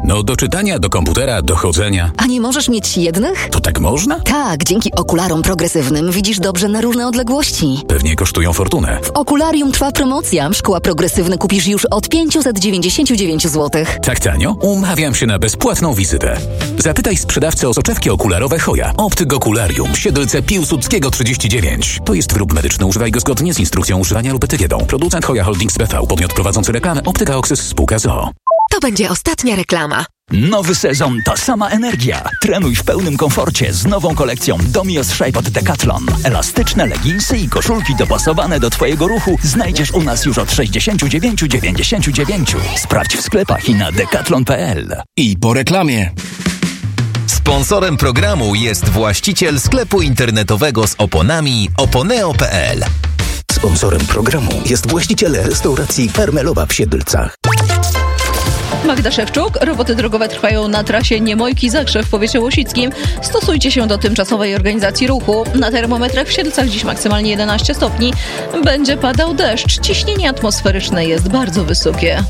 No do czytania, do komputera, do chodzenia. A nie możesz mieć jednych? To tak można? Tak, dzięki okularom progresywnym widzisz dobrze na różne odległości. Pewnie kosztują fortunę. W Okularium trwa promocja. Szkła progresywne kupisz już od 599 zł. Tak tanio? Umawiam się na bezpłatną wizytę. Zapytaj sprzedawcę o soczewki okularowe Hoja. Optyk Okularium, Siedlce Piłsudskiego 39. To jest wyrób medyczny. Używaj go zgodnie z instrukcją używania lub etykietą. Producent Hoja Holdings BV. Podmiot prowadzący reklamę Optyka Oxys spółka z.o.o. To będzie ostatnia reklama. Nowy sezon, ta sama energia. Trenuj w pełnym komforcie z nową kolekcją Domios Shape od Decathlon. Elastyczne leginsy i koszulki dopasowane do Twojego ruchu znajdziesz u nas już od 69,99. Sprawdź w sklepach i na decathlon.pl. I po reklamie. Sponsorem programu jest właściciel sklepu internetowego z oponami oponeo.pl. Sponsorem programu jest właściciel restauracji Karmelowa w Siedlcach. Magda Szewczuk. Roboty drogowe trwają na trasie Niemojki-Zakrzew w powiecie łosickim. Stosujcie się do tymczasowej organizacji ruchu. Na termometrach w Siedlcach dziś maksymalnie 11 stopni. Będzie padał deszcz. Ciśnienie atmosferyczne jest bardzo wysokie.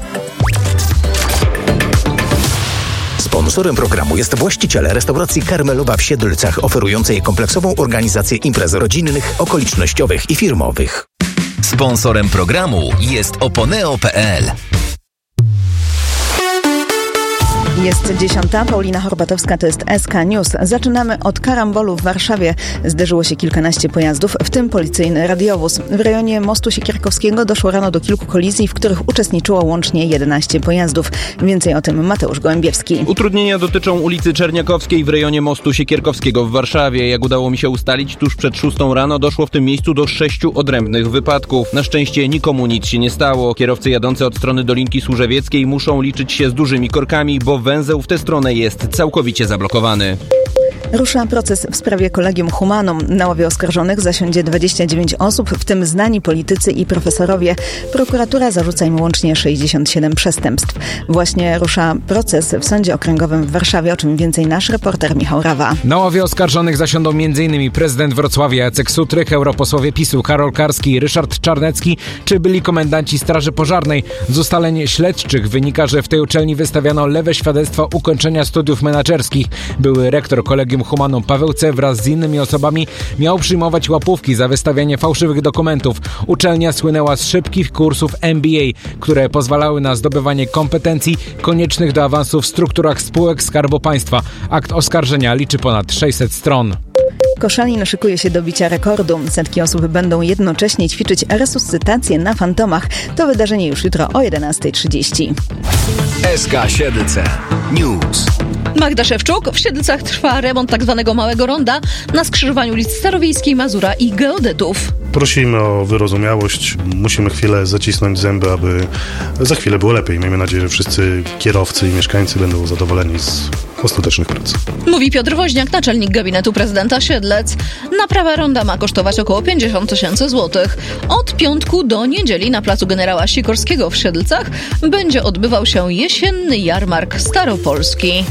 Sponsorem programu jest właściciel restauracji Karmelowa w Siedlcach, oferującej kompleksową organizację imprez rodzinnych, okolicznościowych i firmowych. Sponsorem programu jest oponeo.pl. Jest 10. Paulina Horbatowska, to jest SK News. Zaczynamy od karambolu w Warszawie. Zderzyło się kilkanaście pojazdów, w tym policyjny radiowóz. W rejonie mostu Siekierkowskiego doszło rano do kilku kolizji, w których uczestniczyło łącznie 11 pojazdów. Więcej o tym Mateusz Gołębiewski. Utrudnienia dotyczą ulicy Czerniakowskiej w rejonie mostu Siekierkowskiego w Warszawie. Jak udało mi się ustalić, tuż przed 6 rano doszło w tym miejscu do 6 odrębnych wypadków. Na szczęście nikomu nic się nie stało. Kierowcy jadący od strony Dolinki Służewieckiej muszą liczyć się z dużymi korkami, bo węzeł w tę stronę jest całkowicie zablokowany. Rusza proces w sprawie Collegium Humanum. Na ławie oskarżonych zasiądzie 29 osób, w tym znani politycy i profesorowie. Prokuratura zarzuca im łącznie 67 przestępstw. Właśnie rusza proces w Sądzie Okręgowym w Warszawie, o czym więcej nasz reporter Michał Rawa. Na ławie oskarżonych zasiądą m.in. prezydent Wrocławia Jacek Sutryk, europosłowie PiS-u Karol Karski, Ryszard Czarnecki czy byli komendanci Straży Pożarnej. Z ustaleń śledczych wynika, że w tej uczelni wystawiano lewe świadectwa ukończenia studiów menadżerskich. Były rektor Collegium Humanum Paweł C. wraz z innymi osobami miał przyjmować łapówki za wystawianie fałszywych dokumentów. Uczelnia słynęła z szybkich kursów MBA, które pozwalały na zdobywanie kompetencji koniecznych do awansu w strukturach spółek Skarbu Państwa. Akt oskarżenia liczy ponad 600 stron. Koszalin szykuje się do bicia rekordu. Setki osób będą jednocześnie ćwiczyć resuscytację na Fantomach. To wydarzenie już jutro o 11:30. SK Siedlce News. Magda Szewczuk. W Siedlcach trwa remont tzw. Małego Ronda na skrzyżowaniu ulic Starowiejskiej, Mazura i Geodetów. Prosimy o wyrozumiałość. Musimy chwilę zacisnąć zęby, aby za chwilę było lepiej. Miejmy nadzieję, że wszyscy kierowcy i mieszkańcy będą zadowoleni z ostatecznych prac. Mówi Piotr Woźniak, naczelnik gabinetu prezydenta Siedlec. Naprawa ronda ma kosztować około 50 000 złotych. Od piątku do niedzieli na placu Generała Sikorskiego w Siedlcach będzie odbywał się jesienny jarmark staropolski.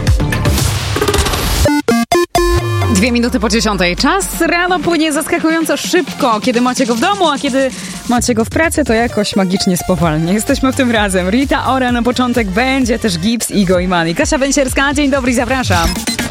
9:02. Czas rano płynie zaskakująco szybko. Kiedy macie go w domu, a kiedy macie go w pracy, to jakoś magicznie spowalnia. Jesteśmy w tym razem. Rita Ora na początek, będzie też Gibbs, Igo i Mani. Kasia Węsierska, dzień dobry, zapraszam.